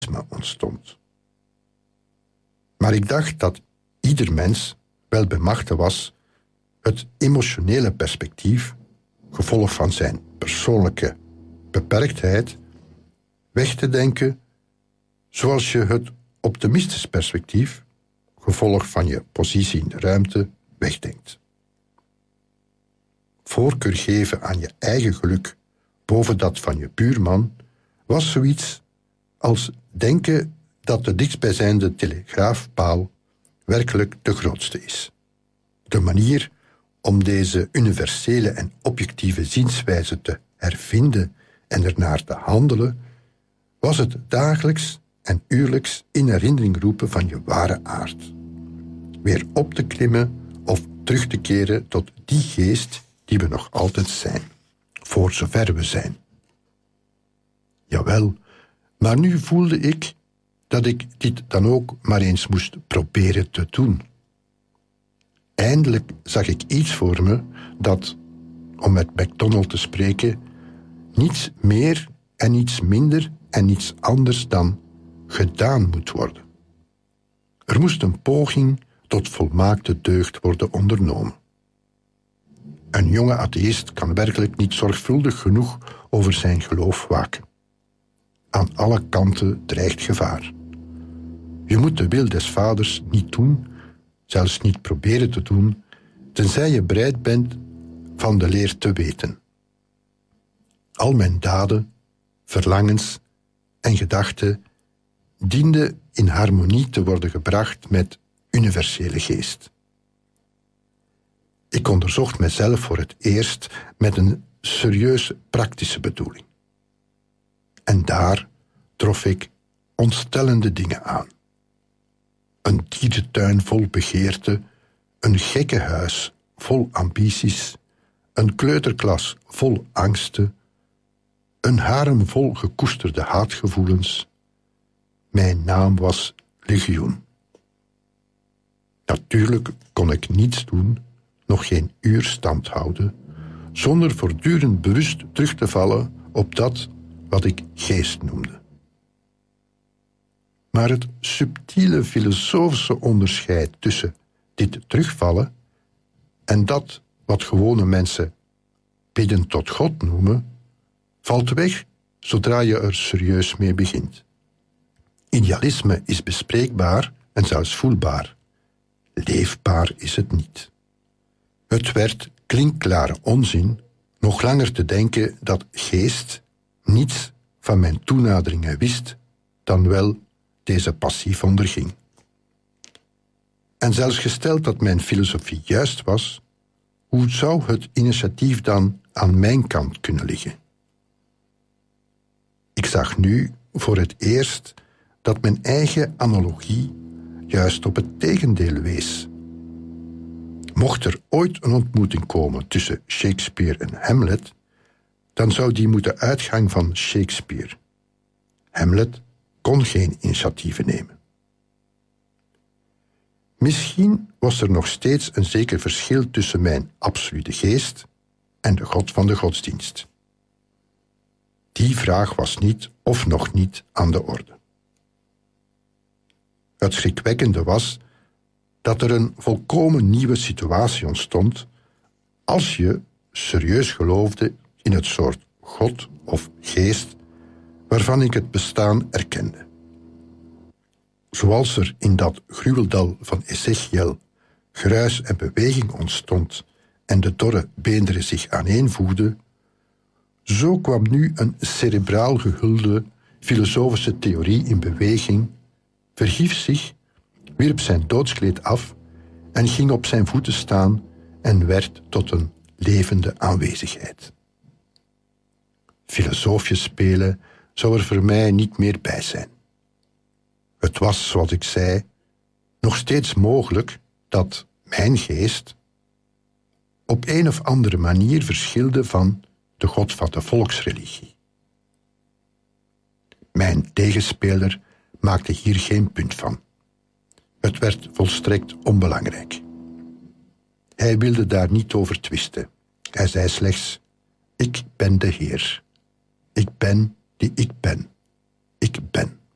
dualisme ontstond. Maar ik dacht dat ieder mens wel bemachtigd was het emotionele perspectief, gevolg van zijn persoonlijke beperktheid, weg te denken zoals je het optimistisch perspectief, gevolg van je positie in de ruimte, wegdenkt. Voorkeur geven aan je eigen geluk boven dat van je buurman was zoiets als denken dat de dichtstbijzijnde telegraafpaal werkelijk de grootste is. De manier om deze universele en objectieve zienswijze te hervinden en ernaar te handelen, was het dagelijks en uurlijks in herinnering roepen van je ware aard. Weer op te klimmen of terug te keren tot die geest die we nog altijd zijn, voor zover we zijn. Jawel, maar nu voelde ik dat ik dit dan ook maar eens moest proberen te doen. Eindelijk zag ik iets voor me dat, om met MacDonald te spreken, niets meer en niets minder en niets anders dan gedaan moet worden. Er moest een poging tot volmaakte deugd worden ondernomen. Een jonge atheïst kan werkelijk niet zorgvuldig genoeg over zijn geloof waken. Aan alle kanten dreigt gevaar. Je moet de wil des vaders niet doen, zelfs niet proberen te doen, tenzij je bereid bent van de leer te weten. Al mijn daden, verlangens en gedachten dienden in harmonie te worden gebracht met universele geest. Ik onderzocht mezelf voor het eerst met een serieus praktische bedoeling. En daar trof ik ontstellende dingen aan. Een dierentuin vol begeerte, een gekkenhuis vol ambities, een kleuterklas vol angsten, een harem vol gekoesterde haatgevoelens. Mijn naam was Legioen. Natuurlijk kon ik niets doen, nog geen uur stand houden, zonder voortdurend bewust terug te vallen op dat wat ik geest noemde. Maar het subtiele filosofische onderscheid tussen dit terugvallen en dat wat gewone mensen bidden tot God noemen, valt weg zodra je er serieus mee begint. Idealisme is bespreekbaar en zelfs voelbaar. Leefbaar is het niet. Het werd klinkklare onzin nog langer te denken dat geest niets van mijn toenaderingen wist dan wel deze passief onderging. En zelfs gesteld dat mijn filosofie juist was, hoe zou het initiatief dan aan mijn kant kunnen liggen? Ik zag nu voor het eerst dat mijn eigen analogie juist op het tegendeel wees. Mocht er ooit een ontmoeting komen tussen Shakespeare en Hamlet, dan zou die moeten uitgaan van Shakespeare. Hamlet kon geen initiatieven nemen. Misschien was er nog steeds een zeker verschil tussen mijn absolute geest en de God van de godsdienst. Die vraag was niet of nog niet aan de orde. Het schrikwekkende was dat er een volkomen nieuwe situatie ontstond als je serieus geloofde in het soort God of geest waarvan ik het bestaan erkende. Zoals er in dat gruweldal van Ezechiel geruis en beweging ontstond en de dorre beenderen zich aaneenvoegden, zo kwam nu een cerebraal gehulde filosofische theorie in beweging, verhief zich, wierp zijn doodskleed af en ging op zijn voeten staan en werd tot een levende aanwezigheid. Filosofisch spelen zou er voor mij niet meer bij zijn. Het was, zoals ik zei, nog steeds mogelijk dat mijn geest op een of andere manier verschilde van de God van de volksreligie. Mijn tegenspeler maakte hier geen punt van. Het werd volstrekt onbelangrijk. Hij wilde daar niet over twisten. Hij zei slechts: ik ben de Heer. Ik ben die ik ben. Ik ben.